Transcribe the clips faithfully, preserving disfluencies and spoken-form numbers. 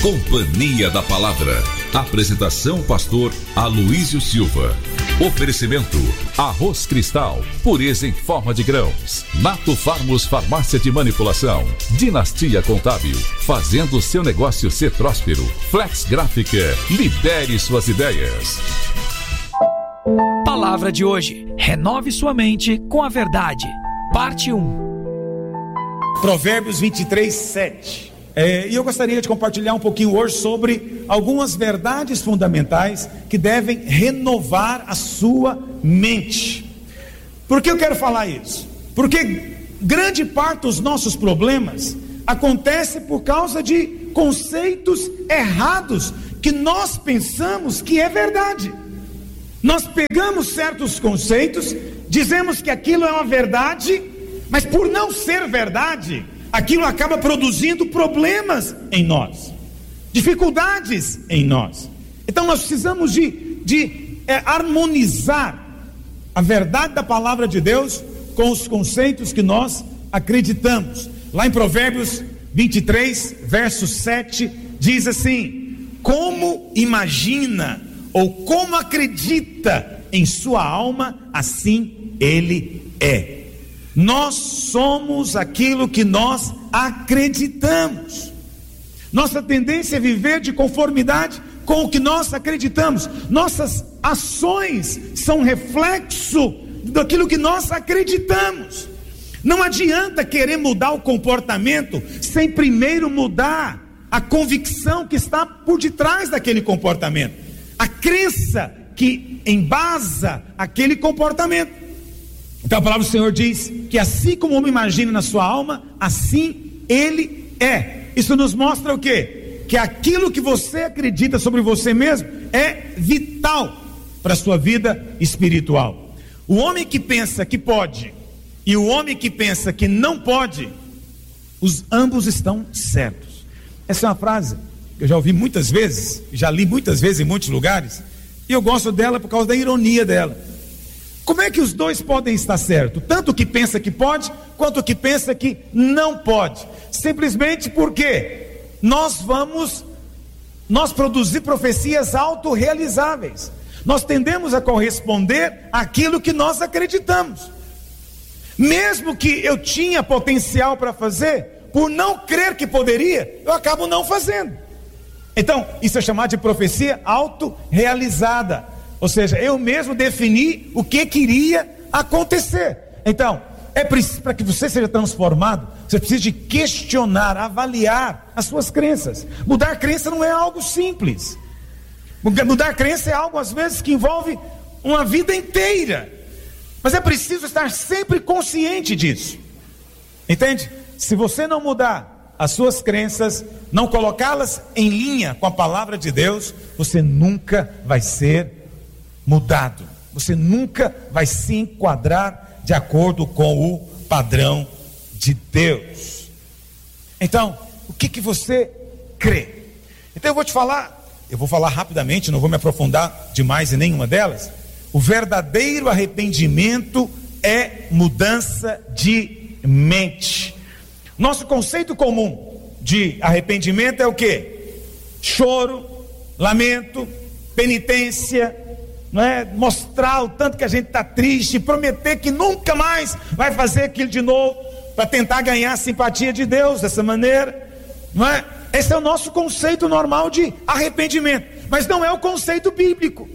Companhia da Palavra. Apresentação pastor Aloísio Silva. Oferecimento: Arroz Cristal, pureza em forma de grãos. Nato Farmos Farmácia de Manipulação. Dinastia Contábil, fazendo seu negócio ser próspero. Flex Gráfica, libere suas ideias. Palavra de hoje: renove sua mente com a verdade. Parte um. Provérbios vinte e três, sete. É, e eu gostaria de compartilhar um pouquinho hoje sobre algumas verdades fundamentais que devem renovar a sua mente. Por que eu quero falar isso? Porque grande parte dos nossos problemas acontece por causa de conceitos errados que nós pensamos que é verdade. Nós pegamos certos conceitos, dizemos que aquilo é uma verdade, mas por não ser verdade, aquilo acaba produzindo problemas em nós, dificuldades em nós. Então nós precisamos de, de é, harmonizar a verdade da palavra de Deus com os conceitos que nós acreditamos. Lá em Provérbios vinte e três, verso sete, diz assim: como imagina ou como acredita em sua alma, assim ele é. Nós somos aquilo que nós acreditamos. Nossa tendência é viver de conformidade com o que nós acreditamos. Nossas ações são reflexo daquilo que nós acreditamos. Não adianta querer mudar o comportamento sem primeiro mudar a convicção que está por detrás daquele comportamento, a crença que embasa aquele comportamento. Então a palavra do Senhor diz que assim como o homem imagina na sua alma, assim ele é. Isso nos mostra o quê? Que aquilo que você acredita sobre você mesmo é vital para a sua vida espiritual. O homem que pensa que pode e o homem que pensa que não pode, os ambos estão certos. Essa é uma frase que eu já ouvi muitas vezes, já li muitas vezes em muitos lugares, e eu gosto dela por causa da ironia dela. Como é que os dois podem estar certos? Tanto o que pensa que pode, quanto o que pensa que não pode. Simplesmente porque nós vamos, nós produzir profecias autorrealizáveis. Nós tendemos a corresponder àquilo que nós acreditamos. Mesmo que eu tinha potencial para fazer, por não crer que poderia, eu acabo não fazendo. Então, isso é chamado de profecia autorrealizada. Ou seja, eu mesmo defini o que queria acontecer. Então, é para que você seja transformado, você precisa de questionar, avaliar as suas crenças. Mudar crença não é algo simples. Mudar crença é algo às vezes que envolve uma vida inteira. Mas é preciso estar sempre consciente disso. Entende? Se você não mudar as suas crenças, não colocá-las em linha com a palavra de Deus, você nunca vai ser mudado, você nunca vai se enquadrar de acordo com o padrão de Deus. Então, o que que você crê? Então eu vou te falar, eu vou falar rapidamente, não vou me aprofundar demais em nenhuma delas. O verdadeiro arrependimento é mudança de mente. Nosso conceito comum de arrependimento é o quê? Choro, lamento, penitência, não é? Mostrar o tanto que a gente está triste, prometer que nunca mais vai fazer aquilo de novo, para tentar ganhar a simpatia de Deus dessa maneira, não é? Esse é o nosso conceito normal de arrependimento, mas não é o conceito bíblico.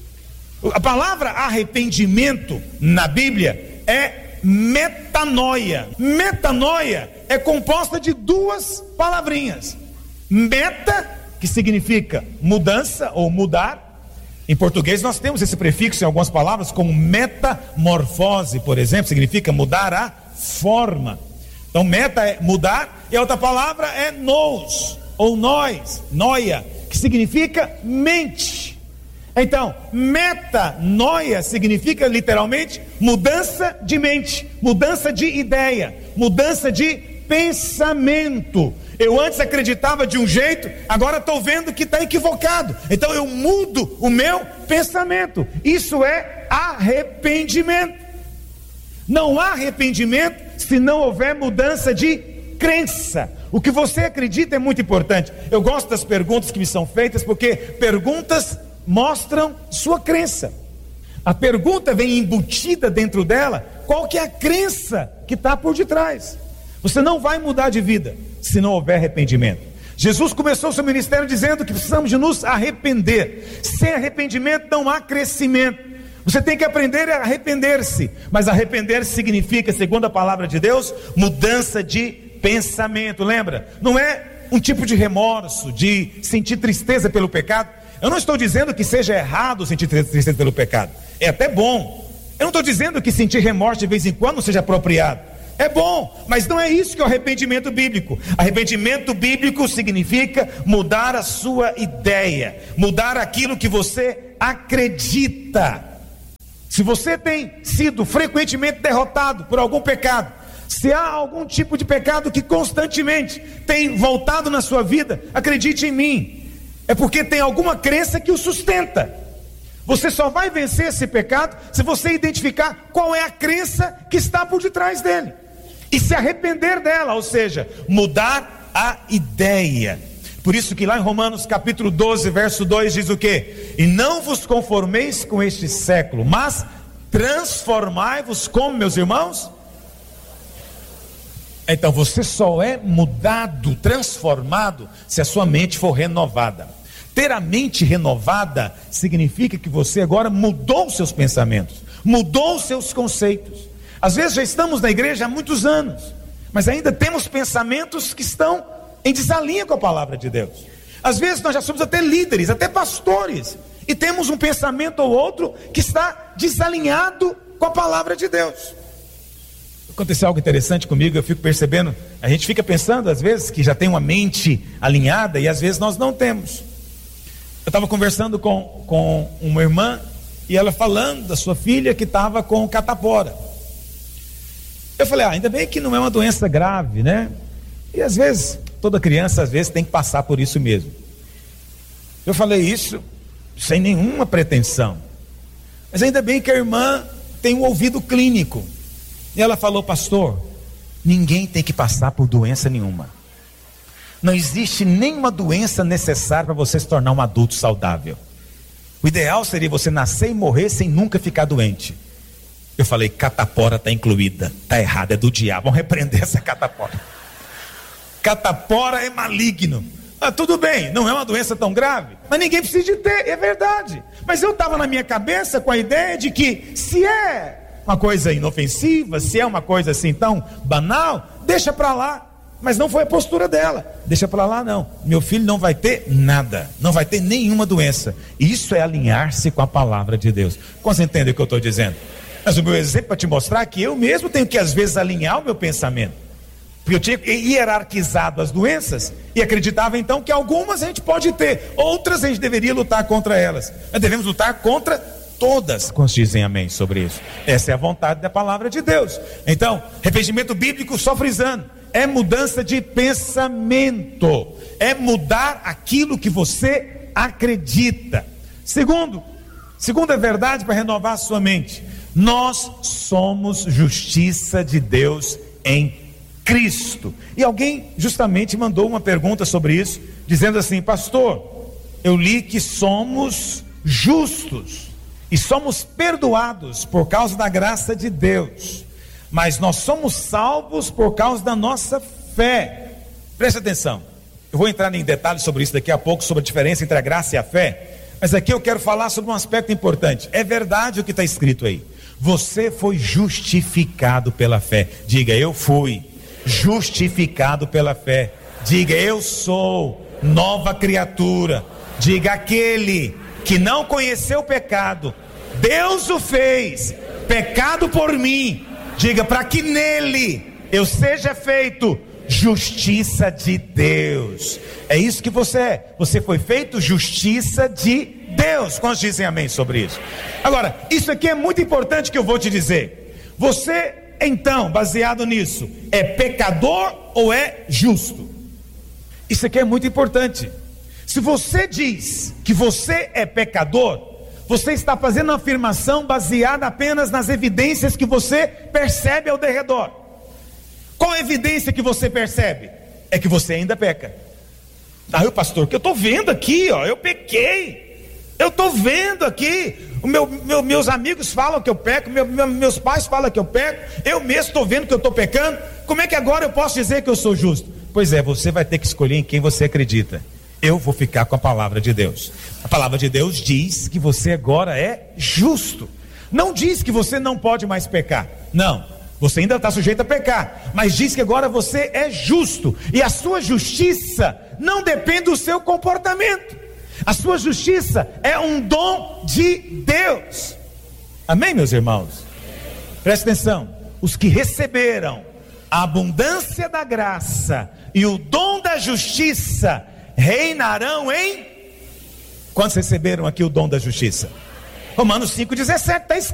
A palavra arrependimento na Bíblia é metanoia. Metanoia é composta de duas palavrinhas: meta, que significa mudança ou mudar. Em português nós temos esse prefixo em algumas palavras, como metamorfose, por exemplo, significa mudar a forma. Então meta é mudar, e a outra palavra é nous, ou nós, noia, que significa mente. Então, metanoia significa literalmente mudança de mente, mudança de ideia, mudança de pensamento. Eu antes acreditava de um jeito, agora estou vendo que está equivocado. Então eu mudo o meu pensamento. Isso é arrependimento. Não há arrependimento se não houver mudança de crença. O que você acredita é muito importante. Eu gosto das perguntas que me são feitas, porque perguntas mostram sua crença. A pergunta vem embutida dentro dela, qual que é a crença que está por detrás. Você não vai mudar de vida se não houver arrependimento. Jesus começou seu ministério dizendo que precisamos de nos arrepender. Sem arrependimento não há crescimento. Você tem que aprender a arrepender-se. Mas arrepender-se significa, segundo a palavra de Deus, mudança de pensamento. Lembra? Não é um tipo de remorso, de sentir tristeza pelo pecado. Eu não estou dizendo que seja errado sentir tristeza pelo pecado. É até bom. Eu não estou dizendo que sentir remorso de vez em quando seja apropriado. É bom, mas não é isso que é o arrependimento bíblico. Arrependimento bíblico significa mudar a sua ideia, mudar aquilo que você acredita. Se você tem sido frequentemente derrotado por algum pecado, se há algum tipo de pecado que constantemente tem voltado na sua vida, acredite em mim, é porque tem alguma crença que o sustenta. Você só vai vencer esse pecado se você identificar qual é a crença que está por detrás dele e se arrepender dela, ou seja, mudar a ideia. Por isso que lá em Romanos capítulo doze, verso dois diz o quê? E não vos conformeis com este século, mas transformai-vos como, meus irmãos? Então você só é mudado, transformado, se a sua mente for renovada. Ter a mente renovada significa que você agora mudou os seus pensamentos, mudou os seus conceitos. Às vezes já estamos na igreja há muitos anos, mas ainda temos pensamentos que estão em desalinho com a palavra de Deus. Às vezes nós já somos até líderes, até pastores, e temos um pensamento ou outro que está desalinhado com a palavra de Deus. Aconteceu algo interessante comigo, eu fico percebendo, a gente fica pensando às vezes que já tem uma mente alinhada e às vezes nós não temos. Eu estava conversando com, com uma irmã e ela falando da sua filha que estava com catapora. Eu falei, ah, ainda bem que não é uma doença grave, né? E às vezes, toda criança às vezes tem que passar por isso mesmo. Eu falei isso sem nenhuma pretensão. Mas ainda bem que a irmã tem um ouvido clínico. E ela falou, pastor, ninguém tem que passar por doença nenhuma. Não existe nenhuma doença necessária para você se tornar um adulto saudável. O ideal seria você nascer e morrer sem nunca ficar doente. Eu falei, catapora está incluída. Está errado, é do diabo. Vamos repreender essa catapora. Catapora é maligno. Ah, tudo bem, não é uma doença tão grave, mas ninguém precisa de ter, é verdade. Mas eu estava na minha cabeça com a ideia de que se é uma coisa inofensiva, se é uma coisa assim tão banal, deixa para lá. Mas não foi a postura dela. Deixa para lá não. Meu filho não vai ter nada. Não vai ter nenhuma doença. Isso é alinhar-se com a palavra de Deus. Como você entende o que eu estou dizendo? Mas o meu exemplo é para te mostrar que eu mesmo tenho que às vezes alinhar o meu pensamento. Porque eu tinha hierarquizado as doenças e acreditava então que algumas a gente pode ter, outras a gente deveria lutar contra elas. Mas devemos lutar contra todas. Quantos dizem amém sobre isso? Essa é a vontade da palavra de Deus. Então, arrependimento bíblico, só frisando, é mudança de pensamento, é mudar aquilo que você acredita. Segundo, segunda verdade para renovar a sua mente, nós somos justiça de Deus em Cristo. E alguém justamente mandou uma pergunta sobre isso, dizendo assim, pastor, eu li que somos justos e somos perdoados por causa da graça de Deus, mas nós somos salvos por causa da nossa fé. Preste atenção, eu vou entrar em detalhes sobre isso daqui a pouco, sobre a diferença entre a graça e a fé, mas aqui eu quero falar sobre um aspecto importante. É verdade o que está escrito aí, você foi justificado pela fé. Diga, eu fui justificado pela fé. Diga, eu sou nova criatura. Diga, aquele que não conheceu o pecado, Deus o fez pecado por mim. Diga, para que nele eu seja feito justiça de Deus. É isso que você é. Você foi feito justiça de Deus. Quantos dizem amém sobre isso? Agora, isso aqui é muito importante que eu vou te dizer. Você, então, baseado nisso, é pecador ou é justo? Isso aqui é muito importante. Se você diz que você é pecador, você está fazendo uma afirmação baseada apenas nas evidências que você percebe ao derredor. Qual a evidência que você percebe? é que você ainda peca. Ah, o pastor, que eu estou vendo aqui, ó, eu pequei, eu estou vendo aqui, o meu, meu, meus amigos falam que eu peco, meu, meu, meus pais falam que eu peco, eu mesmo estou vendo que eu estou pecando, como é que agora eu posso dizer que eu sou justo? Pois é, você vai ter que escolher em quem você acredita. Eu vou ficar com a palavra de Deus. A palavra de Deus diz que você agora é justo. Não diz que você não pode mais pecar. Não, você ainda está sujeito a pecar. Mas diz que agora você é justo. E a sua justiça não depende do seu comportamento. A sua justiça é um dom de Deus. Amém, meus irmãos? Presta atenção. Os que receberam a abundância da graça e o dom da justiça reinarão em... Quantos receberam aqui o dom da justiça? Romanos cinco, dezessete, está escrito.